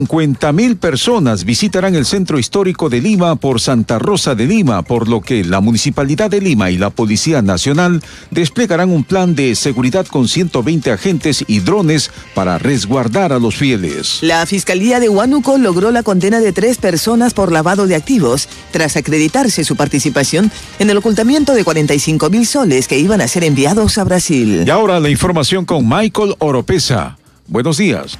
50.000 personas visitarán el centro histórico de Lima por Santa Rosa de Lima, por lo que la Municipalidad de Lima y la Policía Nacional desplegarán un plan de seguridad con 120 agentes y drones para resguardar a los fieles. La Fiscalía de Huánuco logró la condena de 3 personas por lavado de activos, tras acreditarse su participación en el ocultamiento de 45.000 soles que iban a ser enviados a Brasil. Y ahora la información con Michael Oropesa. Buenos días.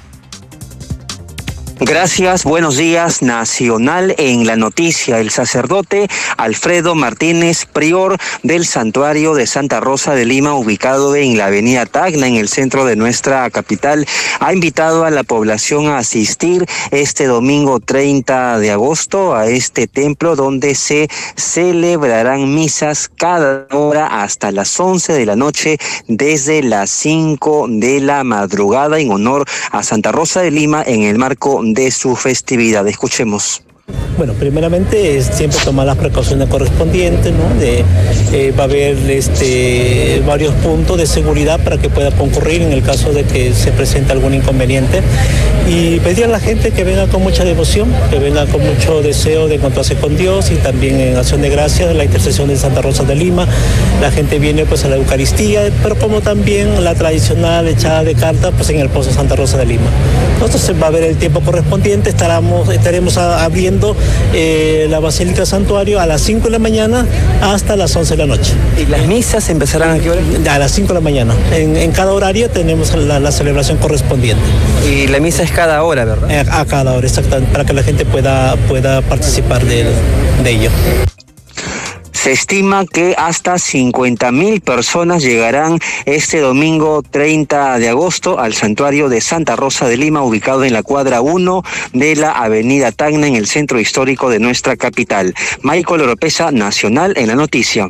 Gracias, buenos días. Nacional en la noticia. El sacerdote Alfredo Martínez, prior del Santuario de Santa Rosa de Lima, ubicado en la avenida Tacna, en el centro de nuestra capital, ha invitado a la población a asistir este domingo 30 de agosto a este templo, donde se celebrarán misas cada hora hasta las 11 de la noche, desde las 5 de la madrugada, en honor a Santa Rosa de Lima en el marco de su festividad. Escuchemos. Bueno, primeramente es siempre tomar las precauciones correspondientes, ¿no? Va a haber varios puntos de seguridad para que pueda concurrir en el caso de que se presente algún inconveniente, y pedir a la gente que venga con mucha devoción, que venga con mucho deseo de encontrarse con Dios, y también en acción de gracias de la intercesión de Santa Rosa de Lima. La gente viene pues a la Eucaristía, pero como también la tradicional echada de cartas pues en el Pozo Santa Rosa de Lima. Entonces va a haber el tiempo correspondiente, estaremos abriendo la Basílica Santuario a las 5 de la mañana hasta las 11 de la noche. ¿Y las misas empezarán a qué hora? A las 5 de la mañana. En cada horario tenemos la celebración correspondiente. Y la misa es cada hora, ¿verdad? A cada hora, exactamente, para que la gente pueda participar de ello. Se estima que hasta 50.000 personas llegarán este domingo 30 de agosto al Santuario de Santa Rosa de Lima, ubicado en la cuadra 1 de la avenida Tacna, en el centro histórico de nuestra capital. Michael Oropesa, Nacional en la noticia.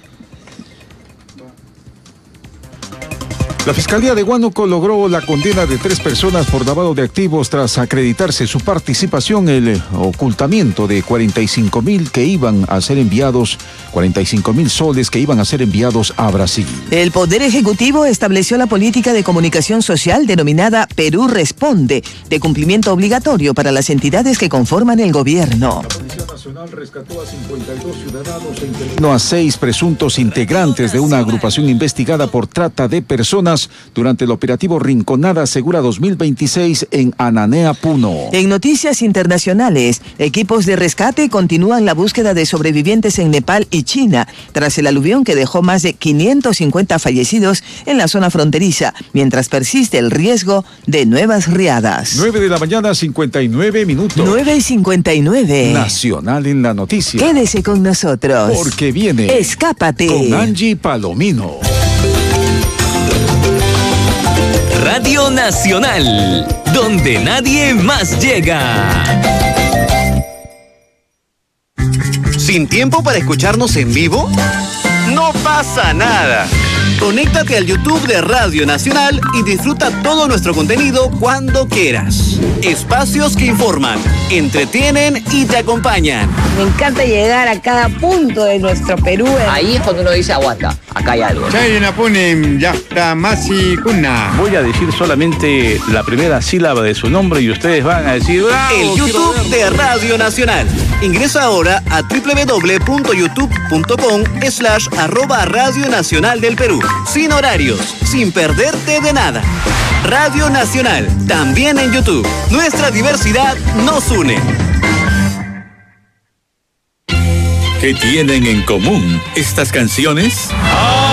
La Fiscalía de Huánuco logró la condena de 3 personas por lavado de activos tras acreditarse su participación en el ocultamiento de 45.000 que iban a ser enviados, 45.000 soles que iban a ser enviados a Brasil. El Poder Ejecutivo estableció la política de comunicación social denominada Perú Responde, de cumplimiento obligatorio para las entidades que conforman el gobierno. La Policía Nacional rescató a 52 ciudadanos e intervino a 6 presuntos integrantes de una agrupación investigada por trata de personas durante el operativo Rinconada Segura 2026 en Ananea, Puno. En noticias internacionales, equipos de rescate continúan la búsqueda de sobrevivientes en Nepal y China, tras el aluvión que dejó más de 550 fallecidos en la zona fronteriza, mientras persiste el riesgo de nuevas riadas. 9 de la mañana, 59 minutos. 9:59. Nacional en la noticia. Quédese con nosotros. Porque viene Escápate con Angie Palomino. Radio Nacional, donde nadie más llega. ¿Sin tiempo para escucharnos en vivo? No pasa nada. Conéctate al YouTube de Radio Nacional y disfruta todo nuestro contenido cuando quieras. Espacios que informan, entretienen y te acompañan. Me encanta llegar a cada punto de nuestro Perú. Ahí es cuando uno dice aguanta, acá hay algo. Voy a decir solamente la primera sílaba de su nombre y ustedes van a decir ¡bravo! El YouTube de Radio Nacional. Ingresa ahora a www.youtube.com/@Radio Nacional del Perú. Sin horarios, sin perderte de nada. Radio Nacional, también en YouTube. Nuestra diversidad nos une. ¿Qué tienen en común estas canciones?